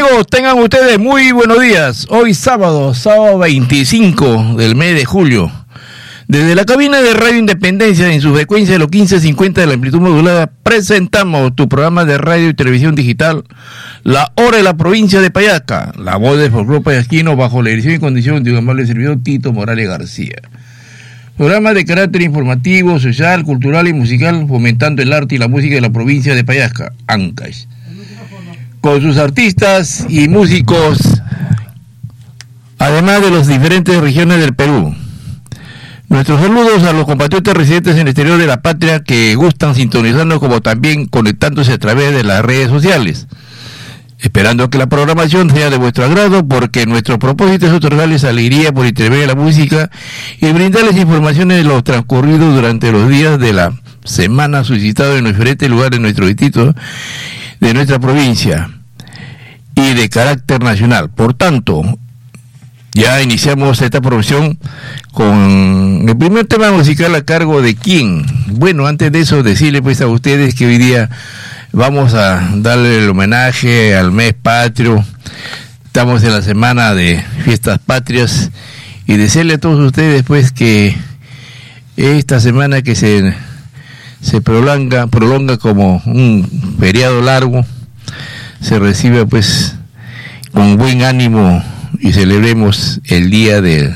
amigos? Tengan ustedes muy buenos días. Hoy sábado 25 del mes de julio. Desde la cabina de Radio Independencia, en su frecuencia de los 1550 de la amplitud modulada, presentamos tu programa de radio y televisión digital, La Hora de la Provincia de Payasca, la voz del folclore payasquino bajo la dirección y condición de un amable servidor Tito Morales García. Programa de carácter informativo, social, cultural y musical, fomentando el arte y la música de la provincia de Payasca, Ancash, con sus artistas y músicos, además de las diferentes regiones del Perú. Nuestros saludos a los compatriotas residentes en el exterior de la patria que gustan sintonizarnos, como también conectándose a través de las redes sociales. Esperando que la programación sea de vuestro agrado, porque nuestro propósito es otorgarles alegría por intermedio de la música y brindarles informaciones de lo transcurrido durante los días de la semana suscitado en los diferentes lugares de nuestro distrito, de nuestra provincia y de carácter nacional. Por tanto, ya iniciamos esta promoción con el primer tema musical a cargo de quién. Bueno, antes de eso, decirle pues a ustedes que hoy día vamos a darle el homenaje al mes patrio. Estamos en la semana de fiestas patrias y decirle a todos ustedes pues que esta semana que se prolonga como un feriado largo, se reciba pues con buen ánimo y celebremos el día de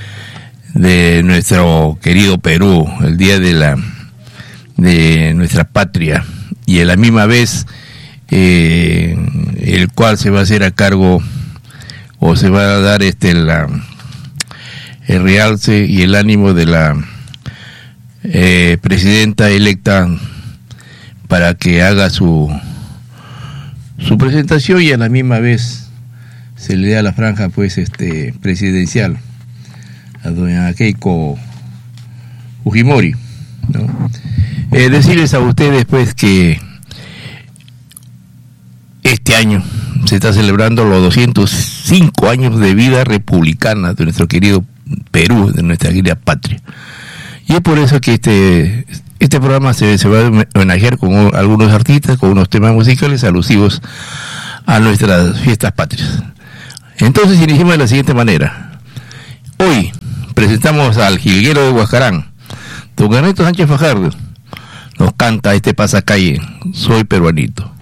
nuestro querido Perú, el día de nuestra patria, y a la misma vez el cual se va a hacer a cargo o se va a dar el realce y el ánimo de la presidenta electa para que haga su presentación, y a la misma vez se le da la franja pues presidencial a doña Keiko Fujimori, ¿no? Decirles a ustedes pues que este año se está celebrando los 205 años de vida republicana de nuestro querido Perú, de nuestra querida patria, y es por eso que este programa se va a homenajear con algunos artistas, con unos temas musicales alusivos a nuestras fiestas patrias. Entonces iniciamos de la siguiente manera. Hoy presentamos al jilguero de Huascarán, don Ernesto Sánchez Fajardo. Nos canta este pasacalle, Soy Peruanito.